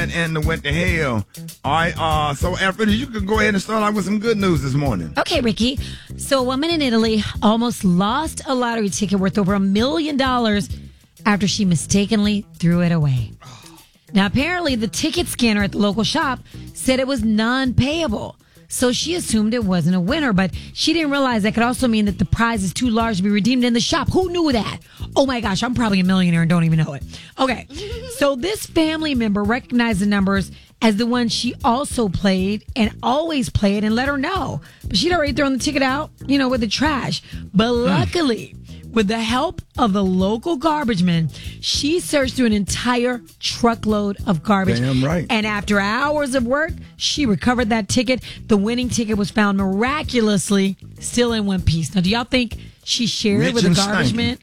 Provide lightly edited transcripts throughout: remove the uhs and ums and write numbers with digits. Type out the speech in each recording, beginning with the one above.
and went to hell. All right, so Alfred, you can go ahead and start out with some good news this morning. Okay, Ricky. So a woman in Italy almost lost a lottery ticket worth over $1 million after she mistakenly threw it away. Now, apparently, the ticket scanner at the local shop said it was non-payable. So she assumed it wasn't a winner, but she didn't realize that could also mean that the prize is too large to be redeemed in the shop. Who knew that? Oh my gosh, I'm probably a millionaire and don't even know it. Okay, so this family member recognized the numbers as the one she also played and always played and let her know. But she'd already thrown the ticket out, with the trash. But luckily, with the help of the local garbage man, she searched through an entire truckload of garbage. Damn right. And after hours of work, she recovered that ticket. The winning ticket was found miraculously still in one piece. Now, do y'all think she shared it with the garbage man?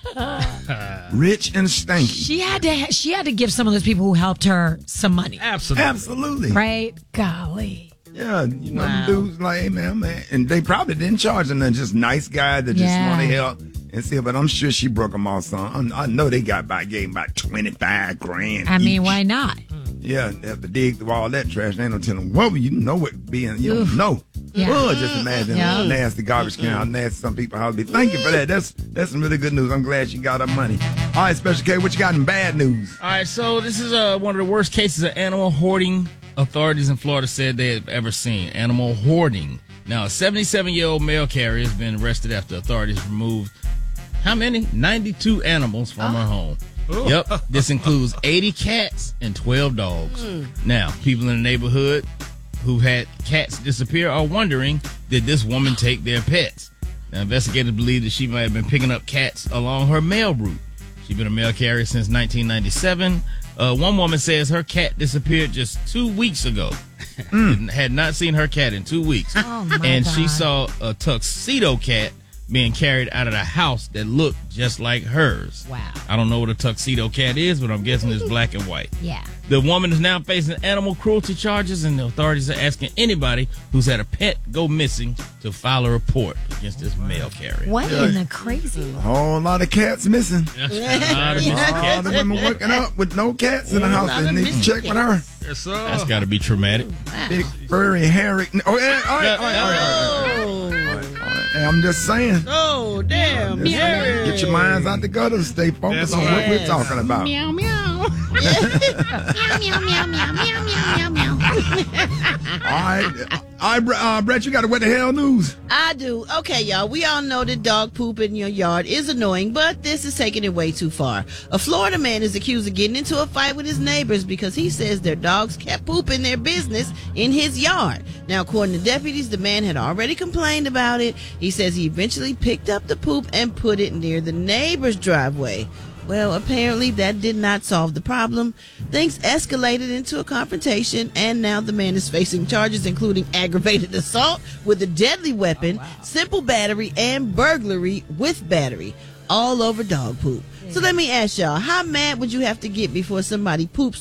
Rich and stanky. She had to give some of those people who helped her some money. Absolutely. Right? Golly. Yeah, the dudes like, hey, man, and they probably didn't charge them. They're just nice guys that just want to help and see. But I'm sure she broke them all some. I know they gave about 25 grand. I mean, each. why not? Yeah, they have to dig through all that trash. They ain't no telling what you know it being. You don't know. Yeah. Oh, just imagine how nasty garbage can. How nasty some people how be. Thank you for that. That's some really good news. I'm glad she got her money. All right, Special K, what you got in bad news? All right, so this is one of the worst cases of animal hoarding authorities in Florida said they have ever seen. Animal hoarding. Now, a 77-year-old mail carrier has been arrested after authorities removed, how many? 92 animals from her home. Ooh. Yep. This includes 80 cats and 12 dogs. Now, people in the neighborhood who had cats disappear are wondering, did this woman take their pets? Now, investigators believe that she might have been picking up cats along her mail route. She's been a mail carrier since 1997. One woman says her cat disappeared just 2 weeks ago. Had not seen her cat in 2 weeks. And God. She saw a tuxedo cat being carried out of the house that looked just like hers. Wow. I don't know what a tuxedo cat is, but I'm guessing it's black and white. Yeah. The woman is now facing animal cruelty charges, and the authorities are asking anybody who's had a pet go missing to file a report against this mail carrier. What in the crazy? A whole lot of cats missing. A lot of missing cats. All the women working up with no cats in the house. They need to check with her. Yes, sir. That's got to be traumatic. Wow. Big furry hairy. Oh, yeah, all right. I'm just saying. Oh, damn. Get your minds out the gutter. Stay focused on what we're talking about. Meow, meow. Meow, meow, meow, meow, meow, meow, meow. All right, Brett, you got a what the hell news? I do. Okay, y'all. We all know that dog poop in your yard is annoying, but this is taking it way too far. A Florida man is accused of getting into a fight with his neighbors because he says their dogs kept pooping their business in his yard. Now, according to deputies, the man had already complained about it. He says he eventually picked up the poop and put it near the neighbor's driveway. Well, apparently that did not solve the problem. Things escalated into a confrontation, and now the man is facing charges including aggravated assault with a deadly weapon, simple battery, and burglary with battery, all over dog poop. So let me ask y'all, how mad would you have to get before somebody poops